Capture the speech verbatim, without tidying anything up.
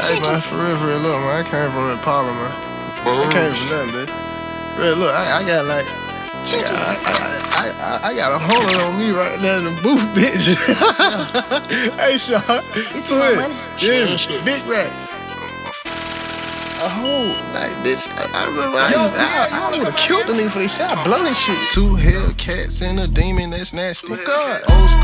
Hey, man, for real, for real, look, man, I came from Impala, man. I came from nothing, bitch. Real, look, I, I got like, Chicken. I, I, I, I, I got a hundred on me right now in the booth, bitch. Hey, Sean, You see my money? yeah, big racks. A whole, like, bitch, I, I remember I used, I, I would have killed the nigga for this shit. I blow this shit. Two Hellcats and a demon that's nasty. God, old school.